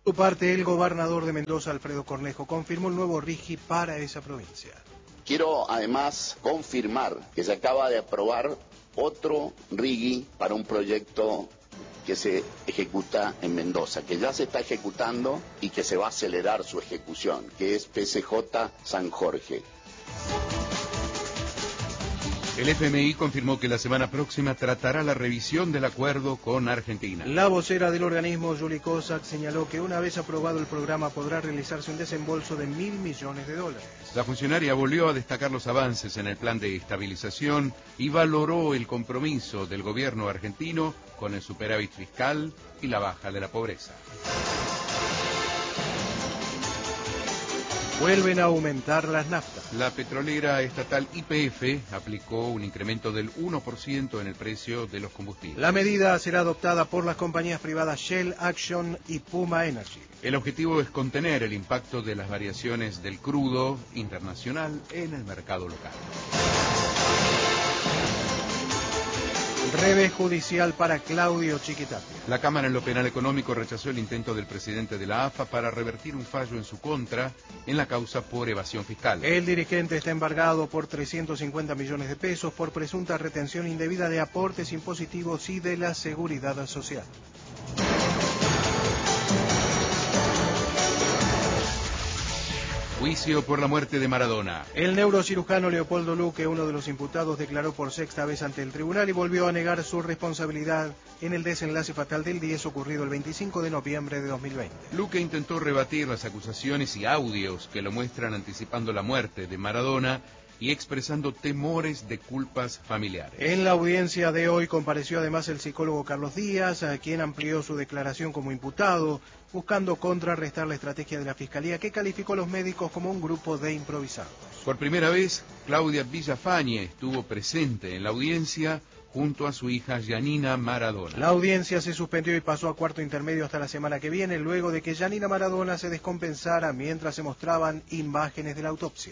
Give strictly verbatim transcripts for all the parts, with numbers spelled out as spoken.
Por su parte, el gobernador de Mendoza, Alfredo Cornejo, confirmó el nuevo RIGI para esa provincia. Quiero además confirmar que se acaba de aprobar otro RIGI para un proyecto que se ejecuta en Mendoza, que ya se está ejecutando y que se va a acelerar su ejecución, que es P C J San Jorge. El F M I confirmó que la semana próxima tratará la revisión del acuerdo con Argentina. La vocera del organismo, Julie Kozak, señaló que una vez aprobado el programa podrá realizarse un desembolso de mil millones de dólares. La funcionaria volvió a destacar los avances en el plan de estabilización y valoró el compromiso del gobierno argentino con el superávit fiscal y la baja de la pobreza. Vuelven a aumentar las naftas. La petrolera estatal Y P F aplicó un incremento del uno por ciento en el precio de los combustibles. La medida será adoptada por las compañías privadas Shell, Action y Puma Energy. El objetivo es contener el impacto de las variaciones del crudo internacional en el mercado local. Revés judicial para Claudio Chiquitapia. La Cámara en lo Penal Económico rechazó el intento del presidente de la A F A para revertir un fallo en su contra en la causa por evasión fiscal. El dirigente está embargado por trescientos cincuenta millones de pesos por presunta retención indebida de aportes impositivos y de la seguridad social. Juicio por la muerte de Maradona. El neurocirujano Leopoldo Luque, uno de los imputados, declaró por sexta vez ante el tribunal y volvió a negar su responsabilidad en el desenlace fatal del diez ocurrido el veinticinco de noviembre de dos mil veinte. Luque intentó rebatir las acusaciones y audios que lo muestran anticipando la muerte de Maradona y expresando temores de culpas familiares. En la audiencia de hoy compareció además el psicólogo Carlos Díaz, a quien amplió su declaración como imputado, buscando contrarrestar la estrategia de la Fiscalía, que calificó a los médicos como un grupo de improvisados. Por primera vez, Claudia Villafañe estuvo presente en la audiencia junto a su hija Yanina Maradona. La audiencia se suspendió y pasó a cuarto intermedio hasta la semana que viene, luego de que Yanina Maradona se descompensara mientras se mostraban imágenes de la autopsia.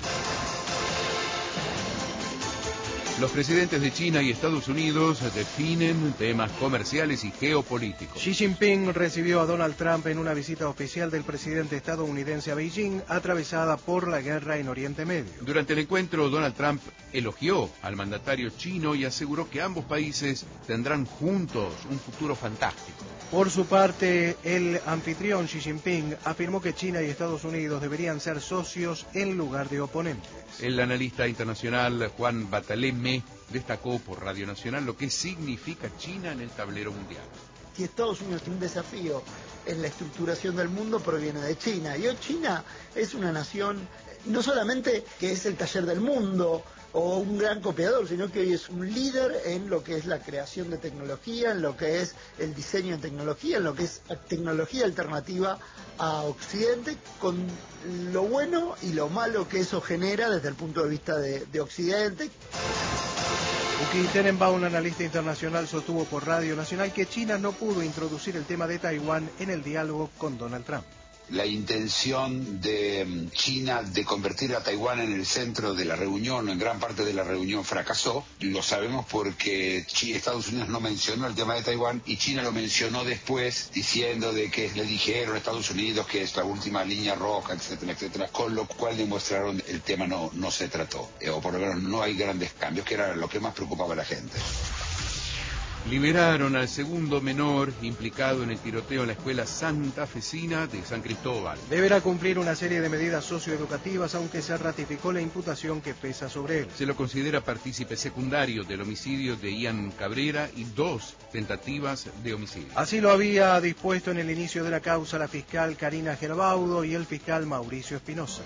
Los presidentes de China y Estados Unidos definen temas comerciales y geopolíticos. Xi Jinping recibió a Donald Trump en una visita oficial del presidente estadounidense a Beijing, atravesada por la guerra en Oriente Medio. Durante el encuentro, Donald Trump elogió al mandatario chino y aseguró que ambos países tendrán juntos un futuro fantástico. Por su parte, el anfitrión Xi Jinping afirmó que China y Estados Unidos deberían ser socios en lugar de oponentes. El analista internacional Juan Bataleme destacó por Radio Nacional lo que significa China en el tablero mundial. Si Estados Unidos tiene un desafío en la estructuración del mundo, proviene de China. Y hoy China es una nación, no solamente que es el taller del mundo o un gran copiador, sino que hoy es un líder en lo que es la creación de tecnología, en lo que es el diseño de tecnología, en lo que es tecnología alternativa a Occidente, con lo bueno y lo malo que eso genera desde el punto de vista de, de Occidente. Uki Tenenbaum, un analista internacional, sostuvo por Radio Nacional que China no pudo introducir el tema de Taiwán en el diálogo con Donald Trump. La intención de China de convertir a Taiwán en el centro de la reunión, en gran parte de la reunión, fracasó. Lo sabemos porque Estados Unidos no mencionó el tema de Taiwán y China lo mencionó después, diciendo de que le dijeron a Estados Unidos que es la última línea roja, etcétera, etcétera, con lo cual demostraron el tema no, no se trató, o por lo menos no hay grandes cambios, que era lo que más preocupaba a la gente. Liberaron al segundo menor implicado en el tiroteo en la escuela santafesina de San Cristóbal. Deberá cumplir una serie de medidas socioeducativas, aunque se ratificó la imputación que pesa sobre él. Se lo considera partícipe secundario del homicidio de Ian Cabrera y dos tentativas de homicidio. Así lo había dispuesto en el inicio de la causa la fiscal Karina Gerbaudo y el fiscal Mauricio Espinosa.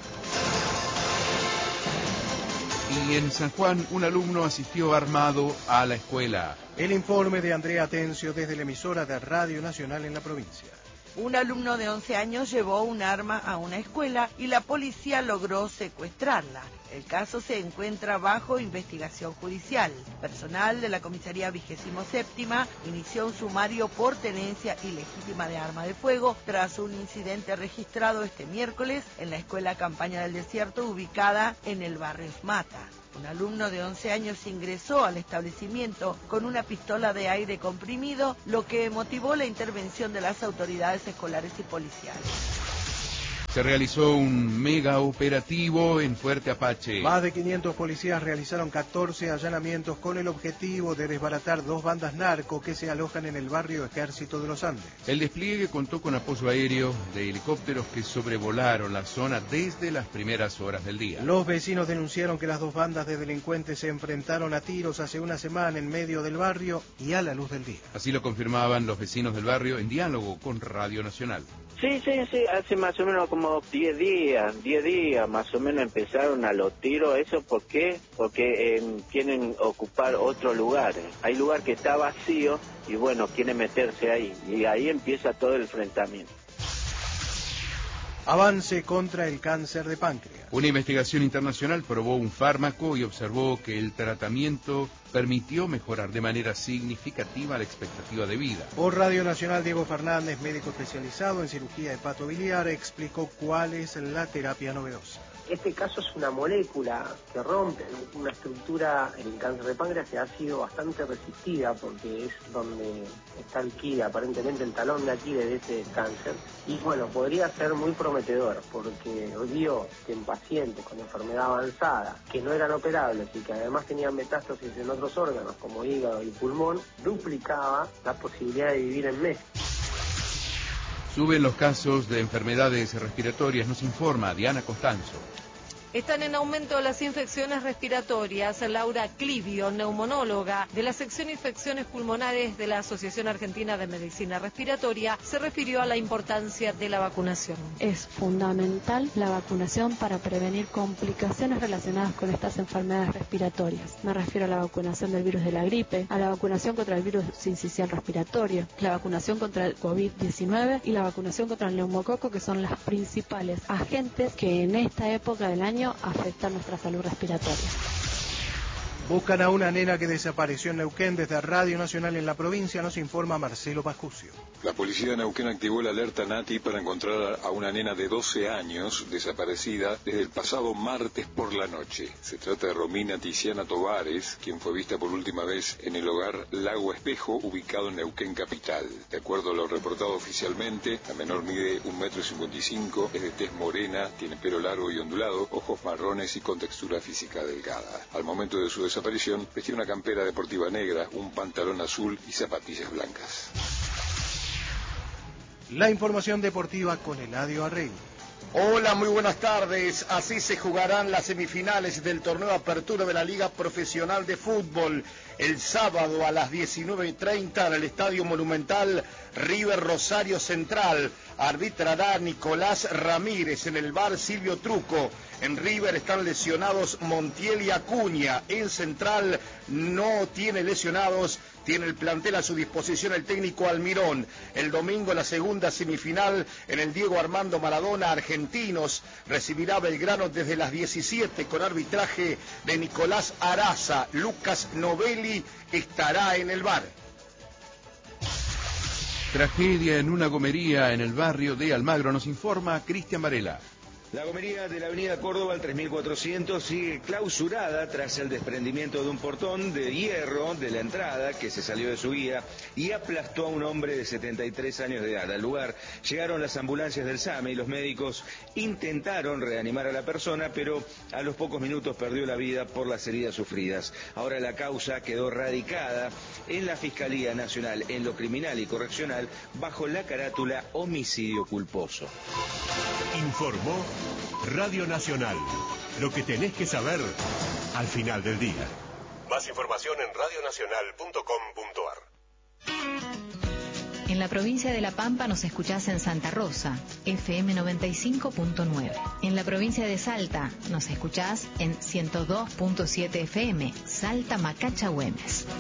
Y en San Juan, un alumno asistió armado a la escuela. El informe de Andrea Atencio desde la emisora de Radio Nacional en la provincia. Un alumno de once años llevó un arma a una escuela y la policía logró secuestrarla. El caso se encuentra bajo investigación judicial. Personal de la comisaría vigésimo séptima inició un sumario por tenencia ilegítima de arma de fuego tras un incidente registrado este miércoles en la escuela Campaña del Desierto, ubicada en el barrio Mata. Un alumno de once años ingresó al establecimiento con una pistola de aire comprimido, lo que motivó la intervención de las autoridades escolares y policiales. Se realizó un mega operativo en Fuerte Apache. Más de quinientos policías realizaron catorce allanamientos con el objetivo de desbaratar dos bandas narco que se alojan en el barrio Ejército de los Andes. El despliegue contó con apoyo aéreo de helicópteros que sobrevolaron la zona desde las primeras horas del día. Los vecinos denunciaron que las dos bandas de delincuentes se enfrentaron a tiros hace una semana en medio del barrio y a la luz del día. Así lo confirmaban los vecinos del barrio en diálogo con Radio Nacional. Sí, sí, sí, hace más o menos como diez días, diez días más o menos empezaron a los tiros. ¿Eso por qué? Porque eh, quieren ocupar otros lugares. Hay lugar que está vacío y bueno, quieren meterse ahí. Y ahí empieza todo el enfrentamiento. Avance contra el cáncer de páncreas. Una investigación internacional probó un fármaco y observó que el tratamiento permitió mejorar de manera significativa la expectativa de vida. Por Radio Nacional, Diego Fernández, médico especializado en cirugía hepatobiliar, explicó cuál es la terapia novedosa. Este caso es una molécula que rompe una estructura en el cáncer de páncreas que ha sido bastante resistida porque es donde está el quid, aparentemente el talón de Aquiles de este cáncer. Y bueno, podría ser muy prometedor porque vio que en pacientes con enfermedad avanzada que no eran operables y que además tenían metástasis en otros órganos como hígado y pulmón, duplicaba la posibilidad de vivir en meses. Suben los casos de enfermedades respiratorias, nos informa Diana Costanzo. Están en aumento las infecciones respiratorias. Laura Clivio, neumonóloga de la sección Infecciones Pulmonares de la Asociación Argentina de Medicina Respiratoria, se refirió a la importancia de la vacunación. Es fundamental la vacunación para prevenir complicaciones relacionadas con estas enfermedades respiratorias. Me refiero a la vacunación del virus de la gripe, a la vacunación contra el virus sincicial respiratorio, la vacunación contra el COVID diecinueve y la vacunación contra el neumococo, que son las principales agentes que en esta época del año afecta nuestra salud respiratoria. Buscan a una nena que desapareció en Neuquén. Desde Radio Nacional en la provincia nos informa Marcelo Pascucio. La policía de Neuquén activó la alerta Nati para encontrar a una nena de doce años desaparecida desde el pasado martes por la noche. Se trata de Romina Tiziana Tovares, quien fue vista por última vez en el hogar Lago Espejo, ubicado en Neuquén capital. De acuerdo a lo reportado oficialmente, la menor mide un metro cincuenta y cinco, es de tez morena, tiene pelo largo y ondulado, ojos marrones y con textura física delgada. Al momento de su desaparición, aparición, vestía una campera deportiva negra, un pantalón azul y zapatillas blancas. La información deportiva con Eladio Arregui. Hola, muy buenas tardes. Así se jugarán las semifinales del torneo Apertura de la Liga Profesional de Fútbol. El sábado a las diecinueve y treinta en el Estadio Monumental, River Rosario Central. Arbitrará Nicolás Ramírez. En el bar Silvio Truco. En River están lesionados Montiel y Acuña. En Central no tiene lesionados. Tiene el plantel a su disposición el técnico Almirón. El domingo la segunda semifinal en el Diego Armando Maradona. Argentinos recibirá Belgrano desde las diecisiete con arbitraje de Nicolás Araza. Lucas Novelli estará en el bar. Tragedia en una gomería en el barrio de Almagro, nos informa Cristian Varela. La gomería de la avenida Córdoba al tres mil cuatrocientos sigue clausurada tras el desprendimiento de un portón de hierro de la entrada que se salió de su guía y aplastó a un hombre de setenta y tres años de edad. Al lugar llegaron las ambulancias del SAME y los médicos intentaron reanimar a la persona, pero a los pocos minutos perdió la vida por las heridas sufridas. Ahora la causa quedó radicada en la Fiscalía Nacional en lo Criminal y Correccional bajo la carátula homicidio culposo. Informó Radio Nacional. Lo que tenés que saber al final del día. Más información en radio nacional punto com punto ar. En la provincia de La Pampa nos escuchás en Santa Rosa, F M noventa y cinco punto nueve. En la provincia de Salta nos escuchás en ciento dos punto siete F M, Salta Macacha Güemes.